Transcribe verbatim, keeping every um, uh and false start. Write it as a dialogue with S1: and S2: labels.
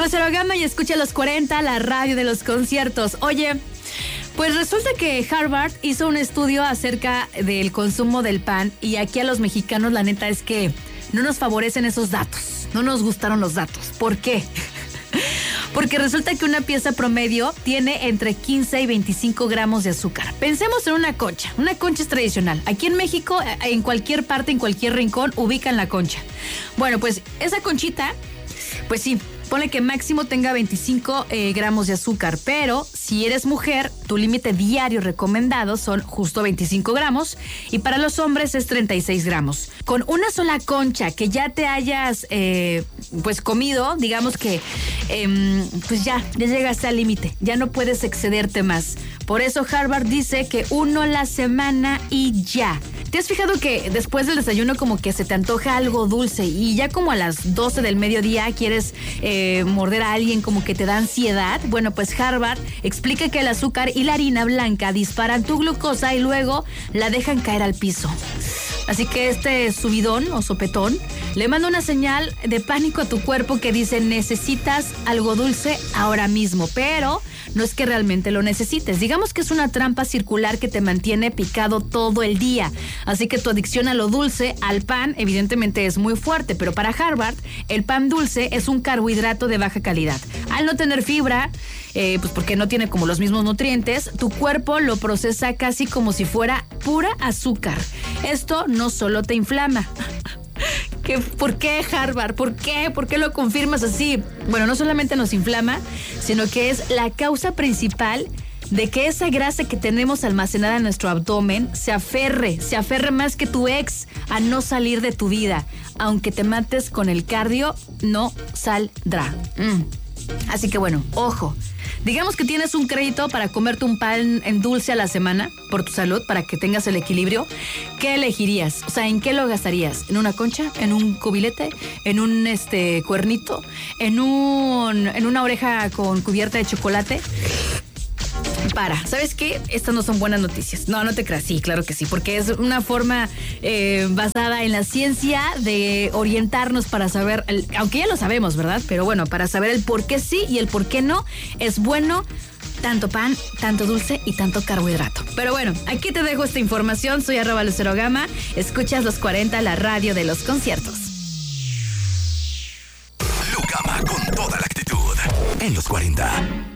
S1: Soy Lucero Gama y escucha los cuarenta, la radio de los conciertos. Oye, pues resulta que Harvard hizo un estudio acerca del consumo del pan y aquí a los mexicanos la neta es que no nos favorecen esos datos. No nos gustaron los datos. ¿Por qué? Porque resulta que una pieza promedio tiene entre quince y veinticinco gramos de azúcar. Pensemos en una concha. Una concha es tradicional. Aquí en México, en cualquier parte, en cualquier rincón, ubican la concha. Bueno, pues esa conchita, pues sí, ponle que máximo tenga veinticinco eh, gramos de azúcar, pero si eres mujer, tu límite diario recomendado son justo veinticinco gramos y para los hombres es treinta y seis gramos. Con una sola concha que ya te hayas eh, pues comido, digamos que eh, pues ya, ya llegaste al límite, ya no puedes excederte más. Por eso Harvard dice que uno la semana y ya. ¿Te has fijado que después del desayuno como que se te antoja algo dulce y ya como a las doce del mediodía quieres eh, morder a alguien, como que te da ansiedad? Bueno, pues Harvard explica que el azúcar y la harina blanca disparan tu glucosa y luego la dejan caer al piso. Así que este subidón o sopetón le manda una señal de pánico a tu cuerpo que dice necesitas algo dulce ahora mismo, pero no es que realmente lo necesites. Digamos que es una trampa circular que te mantiene picado todo el día. Así que tu adicción a lo dulce, al pan, evidentemente es muy fuerte, pero para Harvard, el pan dulce es un carbohidrato de baja calidad. Al no tener fibra, eh, pues porque no tiene como los mismos nutrientes, tu cuerpo lo procesa casi como si fuera pura azúcar. Esto no solo te inflama. ¿Qué, ¿Por qué, Harvard? ¿Por qué? ¿Por qué lo confirmas así? Bueno, no solamente nos inflama, sino que es la causa principal de que esa grasa que tenemos almacenada en nuestro abdomen se aferre, se aferre más que tu ex a no salir de tu vida. Aunque te mates con el cardio, no saldrá. Mm. Así que bueno, ojo. Digamos que tienes un crédito para comerte un pan en dulce a la semana por tu salud, para que tengas el equilibrio. ¿Qué elegirías? O sea, ¿en qué lo gastarías? ¿En una concha? ¿En un cubilete? ¿En un este cuernito? ¿En un en una oreja con cubierta de chocolate? Para, ¿sabes qué? Estas no son buenas noticias. No, no te creas, sí, claro que sí, porque es una forma eh, basada en la ciencia de orientarnos para saber, el, aunque ya lo sabemos, ¿verdad? Pero bueno, para saber el por qué sí y el por qué no es bueno tanto pan, tanto dulce y tanto carbohidrato. Pero bueno, aquí te dejo esta información. Soy arroba Lucero Gama. Escuchas los cuarenta, la radio de los conciertos.
S2: Lu Gama con toda la actitud en los cuarenta.